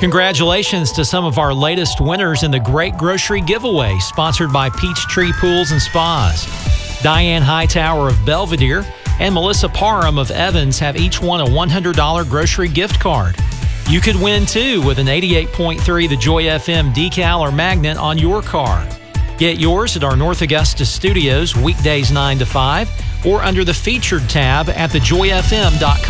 Congratulations to some of our latest winners in the Great Grocery Giveaway, sponsored by Peachtree Pools and Spas. Diane Hightower of Belvedere and Melissa Parham of Evans have each won a $100 grocery gift card. You could win, too, with an 88.3 The Joy FM decal or magnet on your car. Get yours at our North Augusta studios weekdays 9 to 5 or under the Featured tab at thejoyfm.com.